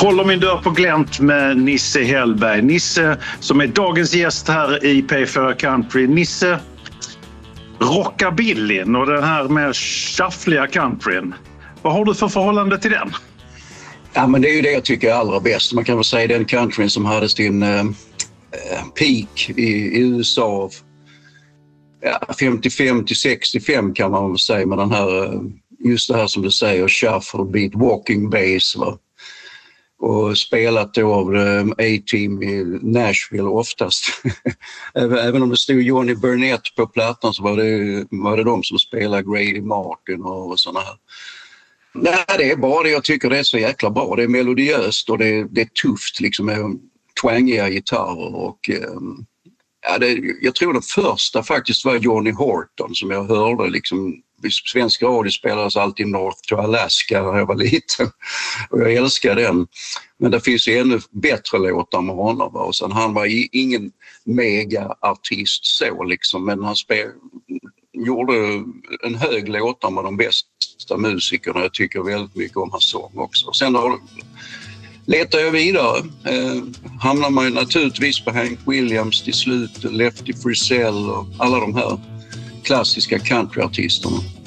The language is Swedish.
Håller min dörr på glänt med Nisse Hellberg. Nisse som är dagens gäst här i P4 Country. Nisse, rockabillyn och den här mer shuffliga countryn. Vad har du för förhållande till den? Ja, men det är ju det jag tycker är allra bäst. Man kan väl säga den countryn som hade sin peak i USA 55 till 65 kan man väl säga, med den här, just det här som du säger, shuffle beat, walking bass, va? Och spelat då av A-Team i Nashville oftast. Även om det stod Johnny Burnett på plattan så var det de som spelade Grady Martin och sådana här. Nej, det är bara det, jag tycker det är så jäkla bra. Det är melodiöst och det är tufft liksom, med twangiga gitarrer och jag tror den första faktiskt var Johnny Horton som jag hörde liksom. Svensk radio spelades alltid North to Alaska när jag var liten och jag älskar den. Men det finns ju ännu bättre låtar med honom. Och sen han var ingen mega-artist så liksom, men han gjorde en hög låtar med de bästa musikerna. Jag tycker väldigt mycket om hans sång också. Och sen letar jag vidare. Hamnar man ju naturligtvis på Hank Williams till slut, Lefty Frizzell och alla de här klassiska countryartisterna.